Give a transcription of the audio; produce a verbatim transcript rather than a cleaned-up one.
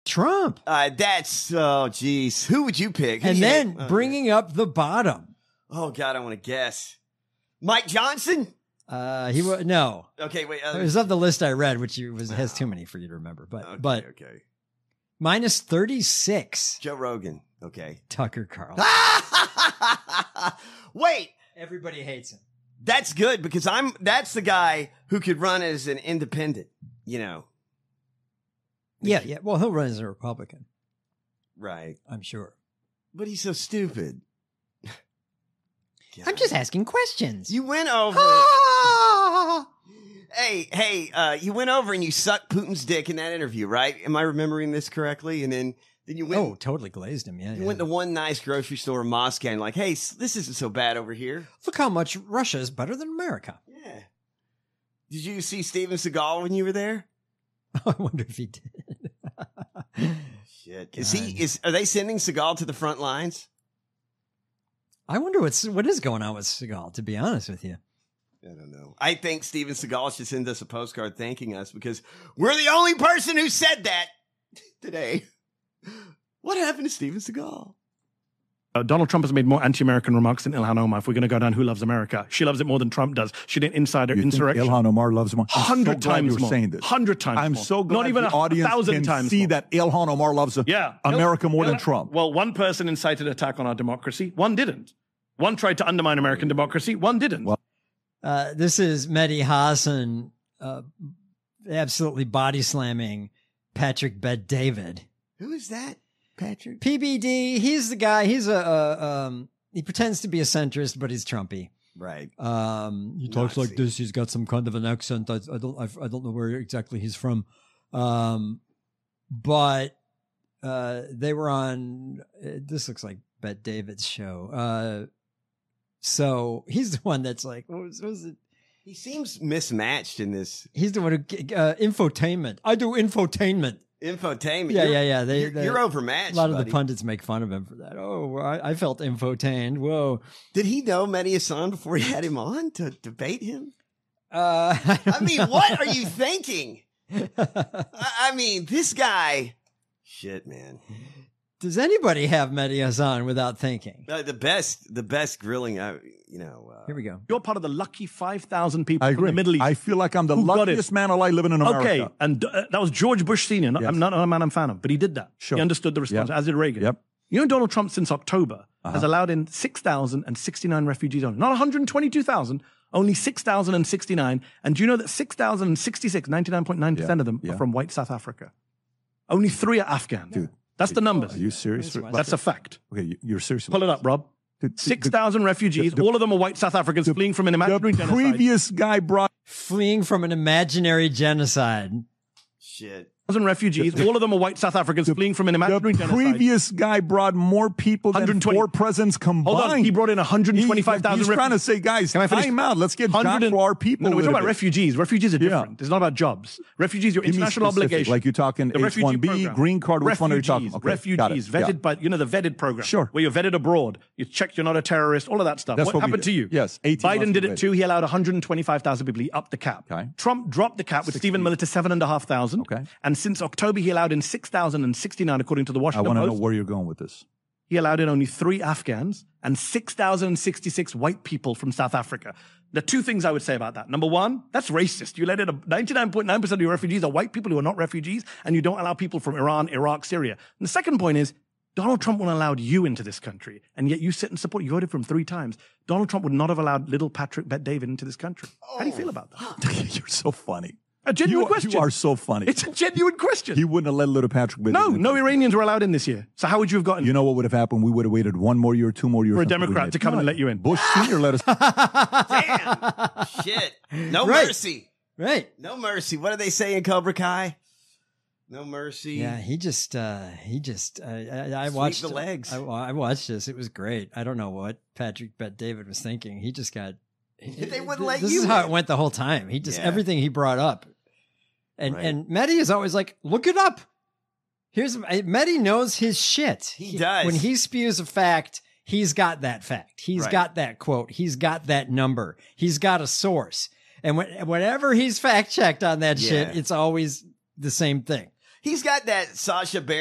Trump. Uh, that's, oh, geez. Who would you pick? Who And do you then hate? Oh, bringing up the bottom. Oh, God, I want to guess. Mike Johnson? Uh, he was no. Okay, wait. Uh, It was of the list I read, which was, has too many for you to remember. But okay, but okay. minus thirty-six. Joe Rogan. Okay. Tucker Carlson. Wait. Everybody hates him. That's good because I'm. That's the guy who could run as an independent. You know. Yeah, yeah. Well, he'll run as a Republican. Right. I'm sure. But he's so stupid. I'm just asking questions. You went over. Hey, hey, uh, you went over and you sucked Putin's dick in that interview, right? Am I remembering this correctly? And then, then you went. Oh, totally glazed him. Yeah. You yeah. went to one nice grocery store in Moscow and like, hey, this isn't so bad over here. Look how much Russia is better than America. Yeah. Did you see Steven Seagal when you were there? I wonder if he did. Shit. Is he? Is are they sending Seagal to the front lines? I wonder what's what is going on with Seagal. To be honest with you, I don't know. I think Steven Seagal should send us a postcard thanking us because we're the only person who said that today. What happened to Steven Seagal? Uh, Donald Trump has made more anti-American remarks than Ilhan Omar. If we're going to go down who loves America, she loves it more than Trump does. She did insider You think insurrection. Ilhan Omar loves him. I'm Hundred so glad times you're more. saying this. Hundred times. I'm more. so glad Not even the a audience thousand can times see more. that Ilhan Omar loves Yeah. America more Il- than Trump. Well, one person incited attack on our democracy. One didn't. One tried to undermine American democracy. One didn't. Well, uh, this is Mehdi Hassan, uh, absolutely body slamming Patrick Bet David. Who is that, Patrick? P B D. He's the guy. He's a, a um. He pretends to be a centrist, but he's Trumpy. Right. Um, he talks Nazi. like this. He's got some kind of an accent. I, I don't. I, I don't know where exactly he's from. Um, but uh, they were on. Uh, this looks like Bet David's show. Uh, so he's the one that's like, what was, what was it? He seems mismatched in this He's the one who uh, infotainment. I do infotainment. infotainment. Yeah, You're- yeah, yeah. They, you're, they- you're overmatched. A lot of buddy. the pundits make fun of him for that. Oh, I, I felt infotained. Whoa. Did he know Mehdi Hassan before he had him on to debate him? Uh, I, I mean, what are you thinking? I, I mean, this guy. Shit, man. Does anybody have Mehdi Hassan without thinking? Uh, the best, the best grilling. I, you know. Uh, Here we go. You're part of the lucky five thousand people I from agree. the Middle East. I feel like I'm the who got it. luckiest man alive living in America. Okay, and uh, that was George Bush Senior Not, Yes. I'm not a man I'm a fan of, but he did that. Sure. He understood the response, Yep. as did Reagan. Yep. You know, Donald Trump since October Uh-huh. has allowed in six thousand sixty-nine refugees only. Not one hundred twenty-two thousand, only six thousand sixty-nine. And do you know that six thousand sixty-six, ninety-nine point nine percent Yeah. of them Yeah. are from white South Africa? Only three are Afghan. Dude. That's the numbers. Are you serious? That's That's a fact. Okay, you- you're serious. Pull it up, Rob. The- the- six thousand refugees, the- all of them are white South Africans fleeing from an imaginary The genocide. previous guy brought. Fleeing from an imaginary genocide. shit. Thousand refugees, all of them are white South Africans fleeing from an imaginary The genocide. previous guy brought more people than one hundred twenty four presidents combined. Hold on, he brought in one hundred twenty-five thousand He, he's refugees. trying to say, guys, Can I finish? time out. Let's get one hundred jobs for our people. No, no, we're a talking little about bit. refugees. Refugees are Yeah. different. It's not about jobs. Refugees, your Give me international specific, obligation. like you're talking The H refugee one B, program. green card, which one are you talking? Refugees, Okay, got it. refugees, vetted Yeah. by, you know, the vetted program. Sure. Where you're vetted abroad. You check you're not a terrorist, all of that stuff. That's what what we happened did. to you? Yes, eighteen months Biden did we it too. He allowed one hundred twenty-five thousand people. He upped the cap. Okay. Trump dropped the cap with Stephen Miller to seven thousand five hundred. Okay. And since October, he allowed in six thousand sixty-nine, according to the I Washington want to know Post. where you're going with this. He allowed in only three Afghans and six thousand sixty-six white people from South Africa. The two things I would say about that. Number one, that's racist. You let in a ninety-nine point nine percent of your refugees are white people who are not refugees, and you don't allow people from Iran, Iraq, Syria. And the second point is, Donald Trump wouldn't have allowed you into this country, and yet you sit and support. You voted for him three times. Donald Trump would not have allowed little Patrick Bet David into this country. How do you feel about that? You're so funny. A genuine You, question. you are so funny. It's a genuine question. He wouldn't have let little Patrick. no, Bennett in. no Iranians were allowed in this year. So how would you have gotten You know what would have happened? We would have waited one more year, two more years for a until we Democrat did. to come No, and let you in? Bush Senior let us. Damn. Shit. No Right. mercy. Right. No mercy. What do they say in Cobra Kai? No mercy. Yeah, he just, uh, he just, uh, I, I Sweep watched the legs. I, I watched this. It was great. I don't know what Patrick Bet David was thinking. He just got, They wouldn't let this you is how in. it went the whole time. He just, Yeah. everything he brought up. And, Right. and Mehdi is always like, look it up. Here's, Mehdi knows his shit. He does. When he spews a fact, he's got that fact. He's Right. got that quote. He's got that number. He's got a source. And when, whenever he's fact checked on that shit, Yeah. it's always the same thing. He's got that Sasha Baron